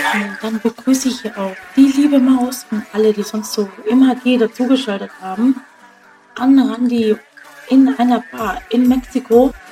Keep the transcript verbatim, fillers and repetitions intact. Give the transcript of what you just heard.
Und dann begrüße ich hier auch die liebe Maus und alle, die sonst so immer G dazugeschaltet haben, an Randi in einer Bar in Mexiko.